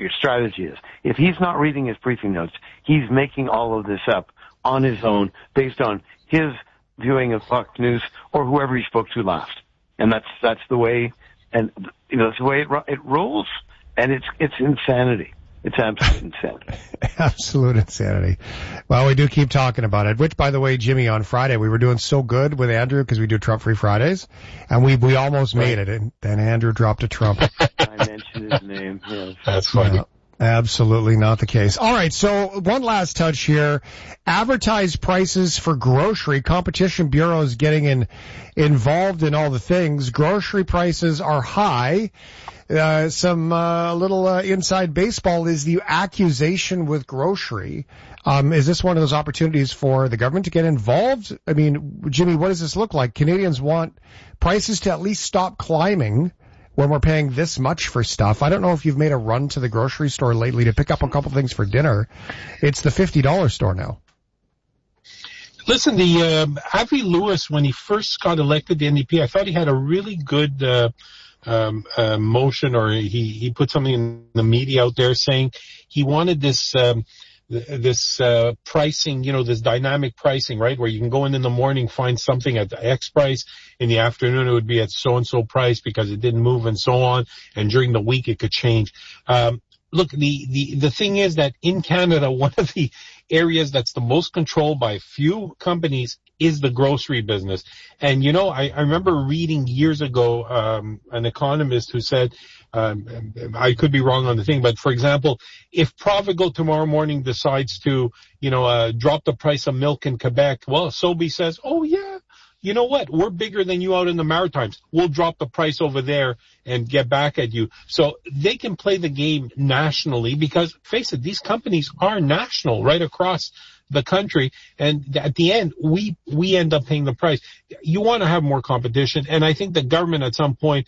your strategy is. If he's not reading his briefing notes, he's making all of this up on his own based on his viewing of Fox News or whoever he spoke to last. And that's the way, and that's the way it rolls. And it's insanity. It's absolute insanity. Absolute insanity. Well, we do keep talking about it, which, by the way, Jimmy, on Friday, we were doing so good with Andrew because we do Trump-free Fridays, and we almost made it, and then Andrew dropped a Trump. I mentioned his name. Yes. That's funny. Yeah. Absolutely not the case. All right, so one last touch here. Advertised prices for grocery. Competition Bureau is getting involved in all the things. Grocery prices are high. Some little inside baseball is the accusation with grocery. Is this one of those opportunities for the government to get involved? I mean, Jimmy, what does this look like? Canadians want prices to at least stop climbing when we're paying this much for stuff. I don't know if you've made a run to the grocery store lately to pick up a couple things for dinner. It's the $50 store now. Listen, Avi Lewis, when he first got elected to NDP, I thought he had a really good motion, or he put something in the media out there saying he wanted this pricing, this dynamic pricing, right? Where you can go in the morning, find something at the X price. In the afternoon, it would be at so-and-so price because it didn't move and so on. And during the week, it could change. Look, the thing is that in Canada, one of the areas that's the most controlled by few companies is the grocery business. And, I remember reading years ago, an economist who said, I could be wrong on the thing, but for example, if Provigo tomorrow morning decides to, drop the price of milk in Quebec, well, Sobeys says, oh yeah, you know what? We're bigger than you out in the Maritimes. We'll drop the price over there and get back at you. So they can play the game nationally because, face it, these companies are national right across the country. And at the end, we end up paying the price. You want to have more competition. And I think the government at some point,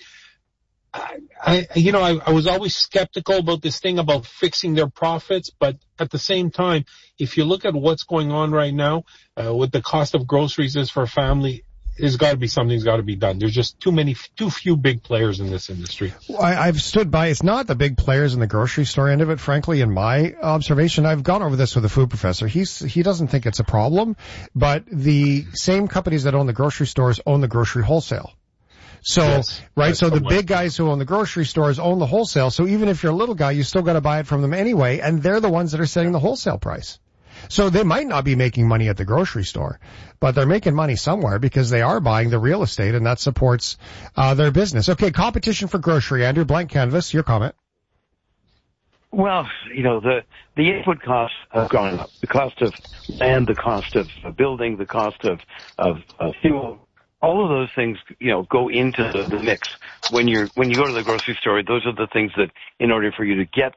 I was always skeptical about this thing about fixing their profits, but at the same time, if you look at what's going on right now, with the cost of groceries is for a family, something's got to be done. There's just too few big players in this industry. Well, I've stood by. It's not the big players in the grocery store end of it, frankly, in my observation. I've gone over this with a food professor. He doesn't think it's a problem, but the same companies that own the grocery stores own the grocery wholesale. So, yes, right, so the big guys who own the grocery stores own the wholesale. So even if you're a little guy, you still got to buy it from them anyway, and they're the ones that are setting the wholesale price. So they might not be making money at the grocery store, but they're making money somewhere because they are buying the real estate, and that supports their business. Okay, competition for grocery. Andrew, blank canvas, your comment. Well, the input costs have gone up. The cost of land, the cost of building, the cost of fuel. All of those things, go into the mix. When you go to the grocery store, those are the things that, in order for you to get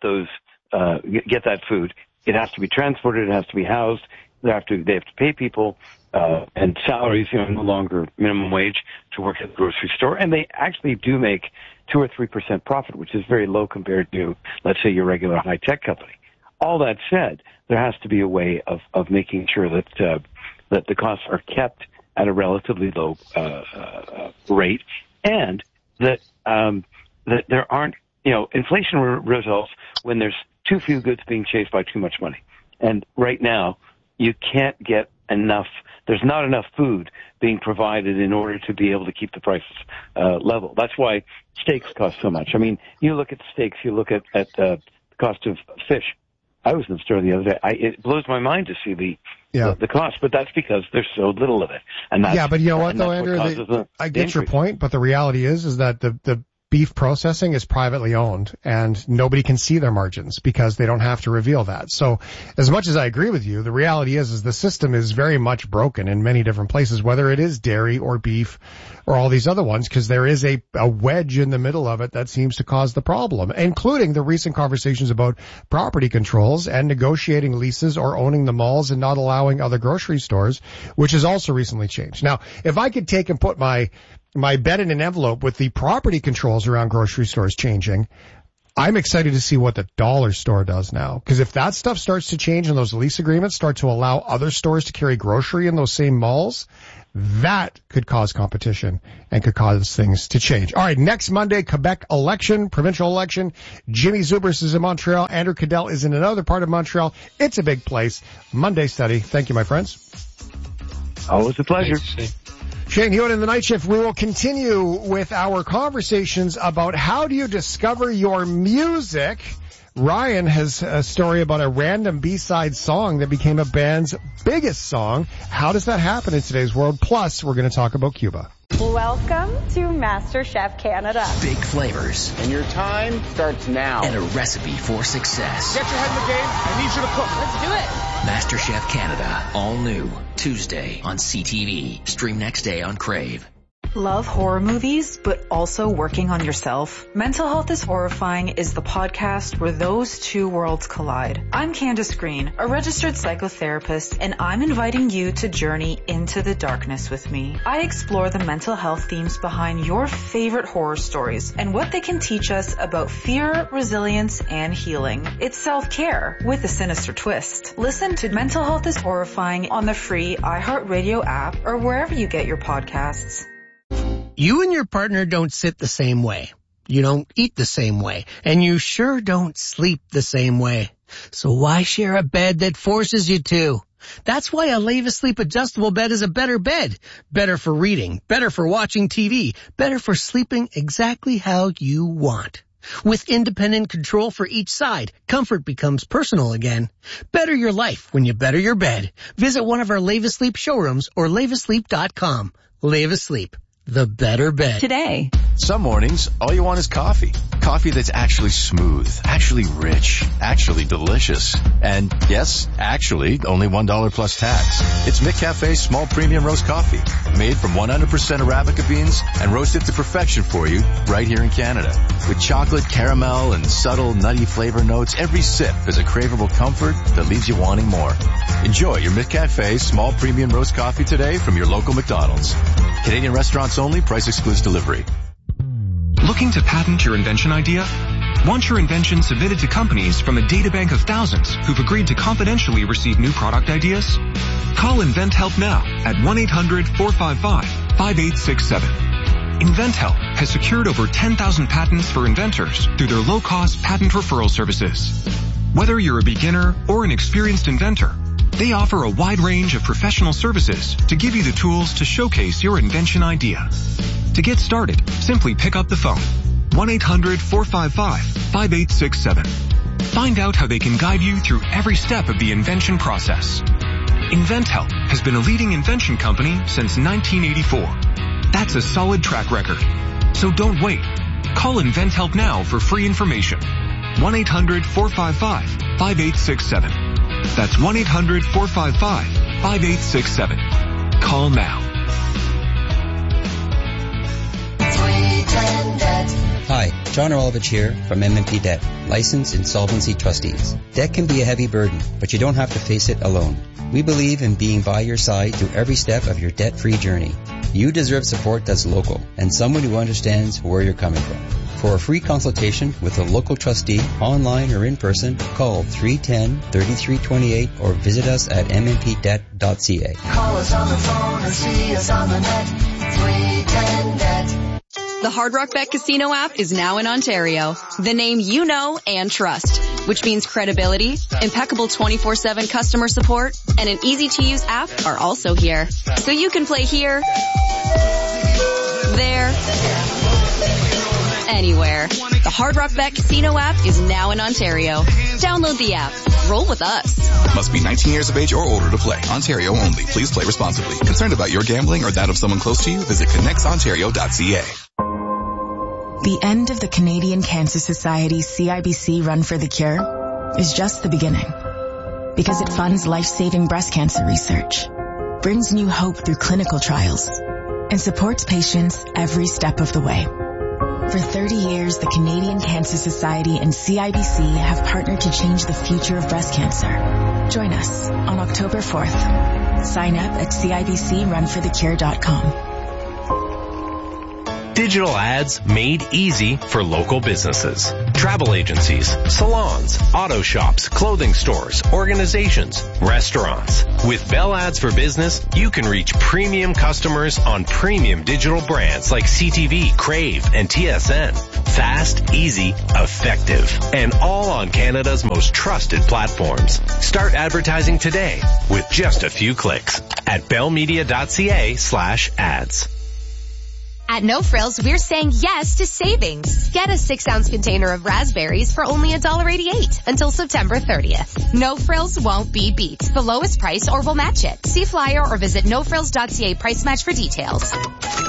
that food, it has to be transported, it has to be housed, they have to pay people, and salaries, no longer minimum wage to work at the grocery store. And they actually do make 2 or 3% profit, which is very low compared to, let's say, your regular high-tech company. All that said, there has to be a way of making sure that the costs are kept at a relatively low rate, and that there aren't, inflation results when there's too few goods being chased by too much money. And right now, you can't get enough. There's not enough food being provided in order to be able to keep the prices level. That's why steaks cost so much. I mean, you look at steaks, you look at the cost of fish. I was in the store the other day. It blows my mind to see the cost, but that's because there's so little of it. And that's, but you know what, though, Andrew? I get your point, but the reality is that the beef processing is privately owned, and nobody can see their margins because they don't have to reveal that. So as much as I agree with you, the reality is the system is very much broken in many different places, whether it is dairy or beef or all these other ones, because there is a wedge in the middle of it that seems to cause the problem, including the recent conversations about property controls and negotiating leases or owning the malls and not allowing other grocery stores, which has also recently changed. Now, if I could take and put my bet in an envelope with the property controls around grocery stores changing, I'm excited to see what the dollar store does now. Because if that stuff starts to change and those lease agreements start to allow other stores to carry grocery in those same malls, That could cause competition and could cause things to change. All right, next Monday, Quebec election, provincial election. Jimmy Zubris is in Montreal. Andrew Cadell is in another part of Montreal. It's a big place. Monday study. Thank you, my friends. Always a pleasure. Thanks, Shane Hewitt in the Night Shift. We will continue with our conversations about how do you discover your music. Ryan has a story about a random B-side song that became a band's biggest song. How does that happen in today's world? Plus, we're going to talk about Cuba. Welcome to MasterChef Canada. Big flavors. And your time starts now. And a recipe for success. Get your head in the game. I need you to cook. Let's do it. MasterChef Canada. All new. Tuesday on CTV. Stream next day on Crave. Love horror movies, but also working on yourself? Mental Health is Horrifying is the podcast where those two worlds collide. I'm Candace Green, a registered psychotherapist, and I'm inviting you to journey into the darkness with me. I explore the mental health themes behind your favorite horror stories and what they can teach us about fear, resilience, and healing. It's self-care with a sinister twist. Listen to Mental Health is Horrifying on the free iHeartRadio app or wherever you get your podcasts. You and your partner don't sit the same way. You don't eat the same way. And you sure don't sleep the same way. So why share a bed that forces you to? That's why a Leva Sleep adjustable bed is a better bed. Better for reading, better for watching TV, better for sleeping exactly how you want. With independent control for each side, comfort becomes personal again. Better your life when you better your bed. Visit one of our Leva Sleep showrooms or levasleep.com. Leva Sleep. The better bed. Today. Some mornings, all you want is coffee. Coffee that's actually smooth, actually rich, actually delicious. And yes, actually, only $1 plus tax. It's McCafe's small premium roast coffee. Made from 100% Arabica beans and roasted to perfection for you right here in Canada. With chocolate, caramel, and subtle nutty flavor notes, every sip is a craveable comfort that leaves you wanting more. Enjoy your McCafe small premium roast coffee today from your local McDonald's. Canadian restaurants only, price excludes delivery. Looking to patent your invention idea? Want your invention submitted to companies from a databank of thousands who've agreed to confidentially receive new product ideas? Call InventHelp now at 1-800-455-5867. InventHelp has secured over 10,000 patents for inventors through their low-cost patent referral services. Whether you're a beginner or an experienced inventor, they offer a wide range of professional services to give you the tools to showcase your invention idea. To get started, simply pick up the phone. 1-800-455-5867. Find out how they can guide you through every step of the invention process. InventHelp has been a leading invention company since 1984. That's a solid track record. So don't wait. Call InventHelp now for free information. 1-800-455-5867. That's 1-800-455-5867. Call now. Hi, John Orlovich here from MMP Debt, licensed insolvency trustees. Debt can be a heavy burden, but you don't have to face it alone. We believe in being by your side through every step of your debt-free journey. You deserve support that's local and someone who understands where you're coming from. For a free consultation with a local trustee, online or in person, call 310-3328 or visit us at mmpdebt.ca. Call us on the phone or see us on the net. 310-DEBT. The Hard Rock Bet Casino app is now in Ontario. The name you know and trust, which means credibility, impeccable 24/7 customer support, and an easy-to-use app are also here. So you can play here, there, anywhere. The Hard Rock Bet Casino app is now in Ontario. Download the app. Roll with us. Must be 19 years of age or older to play. Ontario only. Please play responsibly. Concerned about your gambling or that of someone close to you? Visit connectsontario.ca. The end of the Canadian Cancer Society's CIBC Run for the Cure is just the beginning. Because it funds life-saving breast cancer research, brings new hope through clinical trials, and supports patients every step of the way. For 30 years, the Canadian Cancer Society and CIBC have partnered to change the future of breast cancer. Join us on October 4th. Sign up at CIBCRunforthecure.com. Digital ads made easy for local businesses. Travel agencies, salons, auto shops, clothing stores, organizations, restaurants. With Bell Ads for Business, you can reach premium customers on premium digital brands like CTV, Crave, and TSN. Fast, easy, effective, and all on Canada's most trusted platforms. Start advertising today with just a few clicks at bellmedia.ca/ads. At No Frills, we're saying yes to savings. Get a 6-ounce container of raspberries for only $1.88 until September 30th. No Frills won't be beat. The lowest price or we'll match it. See flyer or visit nofrills.ca price match for details.